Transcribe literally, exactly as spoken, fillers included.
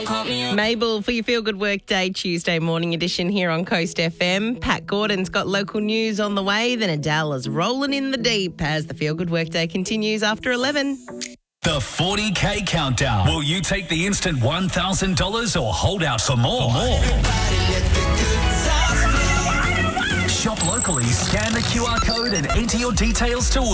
Mabel for your Feel Good Work Day Tuesday morning edition here on Coast F M. Pat Gordon's got local news on the way. Then Adele is rolling in the deep as the Feel Good Work Day continues after eleven. The forty K Countdown. Will you take the instant one thousand dollars or hold out for more? For more. Shop locally, scan the Q R code and enter your details to